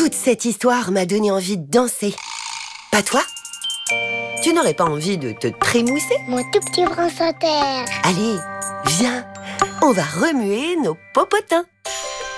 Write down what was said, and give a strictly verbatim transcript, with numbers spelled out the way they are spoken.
Toute cette histoire m'a donné envie de danser. Pas toi? Tu n'aurais pas envie de te trémousser? Mon tout petit France Inter. Allez, viens, on va remuer nos popotins.